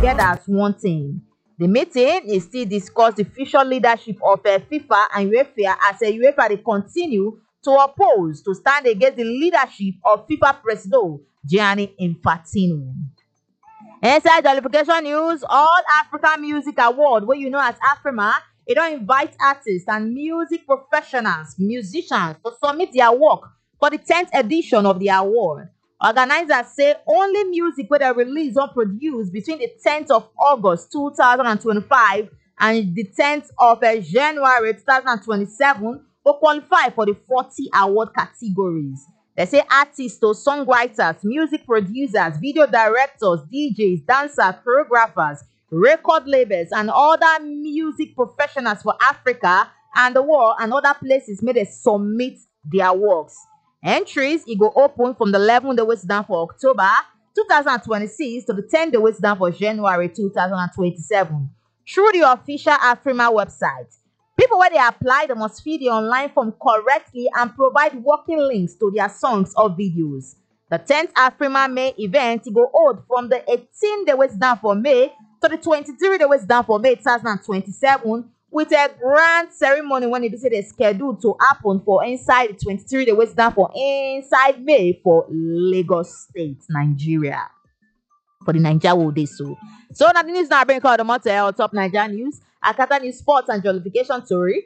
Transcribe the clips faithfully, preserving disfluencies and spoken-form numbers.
together as one team. The meeting is still discuss the future leadership of uh, FIFA and UEFA as uh, UEFA they continue to oppose to stand against the leadership of FIFA President Gianni Infantino. Inside jollification news, All Africa Music Award, where you know as AFRIMA, it don't invite artists and music professionals, musicians to submit their work for the tenth edition of the award. Organizers say only music where they release or produce between the tenth of August two thousand twenty-five and the tenth of uh, January two thousand twenty-seven will qualify for the forty award categories. They say artists, songwriters, music producers, video directors, D Js, dancers, choreographers, record labels, and other music professionals for Africa and the world and other places may they submit their works. Entries, it go open from the eleventh day which down for October two thousand twenty-six to the tenth day which down for January two thousand twenty-seven through the official AFRIMA website. People where they apply, they must fill the online form correctly and provide working links to their songs or videos. The tenth AFRIMA May event it go hold from the eighteenth day which down for May to the twenty-third day which down for May two thousand twenty-seven. With a grand ceremony when it is scheduled to happen for inside the twenty-three day which down for inside May for Lagos State, Nigeria. For the Nigeria will day so. So now the news now bring called the motel top Nigeria news, Akata news sports and jollification story.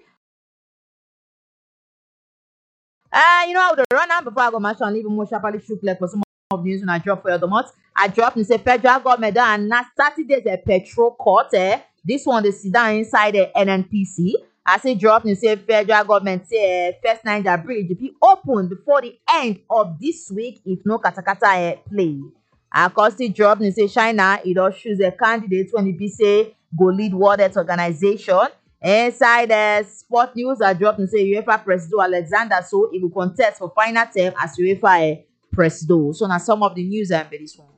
Uh, you know how to run out before I go mention leave more sharply shoot like for some of news when I drop for the month. I drop and say federal government and now Saturday a petrol court eh. This one they sit down inside the N N P C. I say drop and say federal government say uh, First Niger Bridge if it open before the end of this week if no katakata uh, play. I still drop and say China it all choose a candidate when it be say go lead World Health Organization. Inside the uh, sport news I drop and say UEFA President Alexander so he will contest for final term as UEFA uh, President. So now some of the news and uh, this one.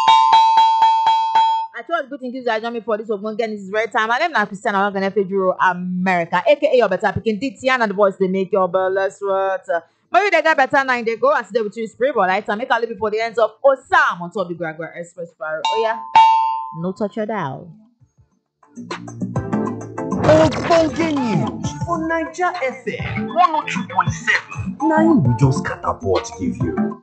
I told good thing gives I join me for this one again. This is very time. My name is Christian. I'm going to Federal America, aka your better picking D T and the boys they make your ballers what. Maybe they got better nine they go and they with you spray ball light and make a little before the ends of Osam on top of the Gregor Express Fire. Oh yeah, no touch your dial. Ogbonge news for Naija F M one oh two point seven. Now we just catapult give you.